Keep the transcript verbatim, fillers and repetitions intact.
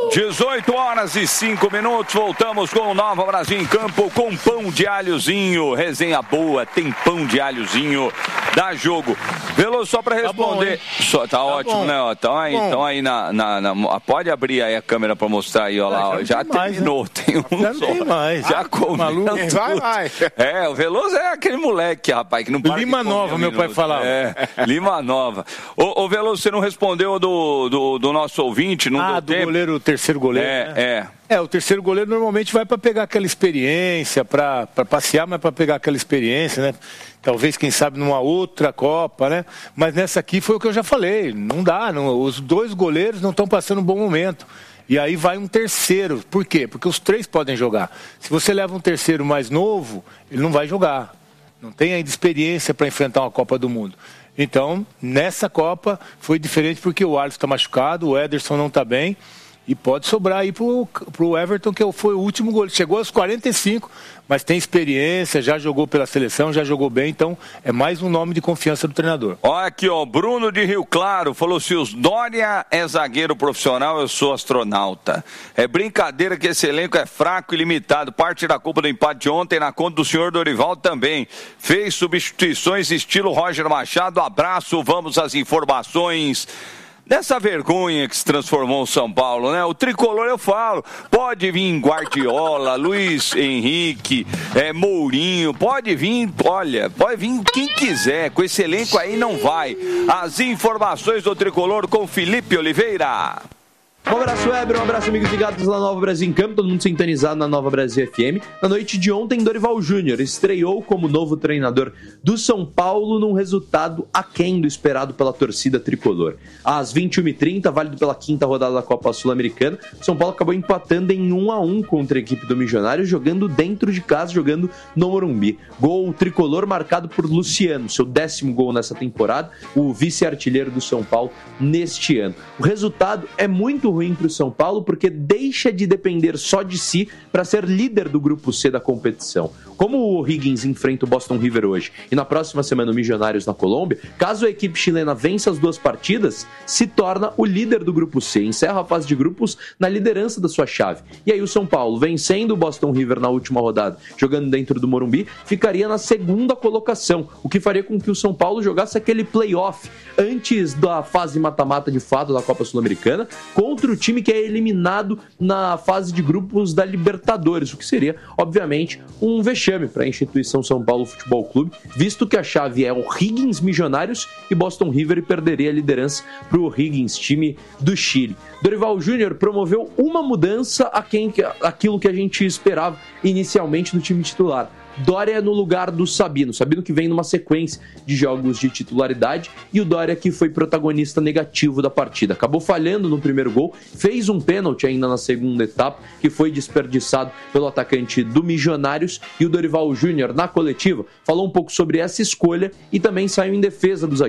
dezoito horas e cinco minutos, voltamos com o Nova Brasil em Campo, com pão de alhozinho, resenha boa, tem pão de alhozinho, dá jogo. Veloso, só para responder, tá, bom, só, tá, tá ótimo, bom. Né? Então aí, então aí na, na, na, pode abrir aí a câmera para mostrar aí, ó lá, ó, já, já terminou, mais, né? Tem um já só, tem mais. Já ah, comeu maluco. Vai, vai. É, o Veloso é aquele moleque, rapaz, que não para Lima Nova, um meu pai falava. É, Lima Nova. Ô, ô Veloso, você não respondeu do, do, do nosso ouvinte, não ah, deu do tempo? goleiro, o terceiro goleiro, É, né? é. É, o terceiro goleiro normalmente vai para pegar aquela experiência, para passear, mas para pegar aquela experiência, né? Talvez, quem sabe, numa outra Copa, né? Mas nessa aqui foi o que eu já falei, não dá, não, os dois goleiros não estão passando um bom momento. E aí vai um terceiro. Por quê? Porque os três podem jogar. Se você leva um terceiro mais novo, ele não vai jogar. Não tem ainda experiência para enfrentar uma Copa do Mundo. Então, nessa Copa foi diferente porque o Alisson está machucado, o Ederson não está bem. E pode sobrar aí pro, pro Everton, que foi o último gol. Chegou aos quarenta e cinco, mas tem experiência, já jogou pela seleção, já jogou bem, então é mais um nome de confiança do treinador. Olha aqui, ó, Bruno de Rio Claro falou: se os Dória é zagueiro profissional, eu sou astronauta. É brincadeira que esse elenco é fraco e limitado. Parte da culpa do empate ontem na conta do senhor Dorival também. Fez substituições estilo Roger Machado. Abraço, vamos às informações. Dessa vergonha que se transformou o São Paulo, né? O tricolor, eu falo, pode vir Guardiola, Luiz Henrique, é, Mourinho, pode vir, olha, pode vir quem quiser, com esse elenco aí não vai. As informações do tricolor com Felipe Oliveira. Um abraço, Weber, um abraço, amigos ligados na Nova Brasil em Campo, todo mundo sintonizado na Nova Brasil F M. Na noite de ontem, Dorival Júnior estreou como novo treinador do São Paulo num resultado aquém do esperado pela torcida tricolor. Às vinte e uma e trinta, válido pela quinta rodada da Copa Sul-Americana, São Paulo acabou empatando em um a um contra a equipe do Milionários, jogando dentro de casa, jogando no Morumbi. Gol tricolor marcado por Luciano, seu décimo gol nessa temporada, o vice-artilheiro do São Paulo neste ano. O resultado é muito ruim para o São Paulo porque deixa de depender só de si para ser líder do grupo C da competição. Como o Higgins enfrenta o Boston River hoje e na próxima semana o Milionários na Colômbia, caso a equipe chilena vença as duas partidas, se torna o líder do grupo C, encerra a fase de grupos na liderança da sua chave. E aí o São Paulo, vencendo o Boston River na última rodada, jogando dentro do Morumbi, ficaria na segunda colocação, o que faria com que o São Paulo jogasse aquele play-off antes da fase mata-mata de fato da Copa Sul-Americana, contra o time que é eliminado na fase de grupos da Libertadores, o que seria, obviamente, um vexame para a instituição São Paulo Futebol Clube, visto que a chave é o Higgins Milionários e Boston River, e perderia a liderança para o Higgins, time do Chile. Dorival Júnior promoveu uma mudança a quem, aquilo que a gente esperava inicialmente do time titular. Dória no lugar do Sabino. Sabino que vem numa sequência de jogos de titularidade, e o Dória que foi protagonista negativo da partida. Acabou falhando no primeiro gol, fez um pênalti ainda na segunda etapa, que foi desperdiçado pelo atacante do Milionários, e o Dorival Júnior, na coletiva, falou um pouco sobre essa escolha e também saiu em defesa do zagueiro.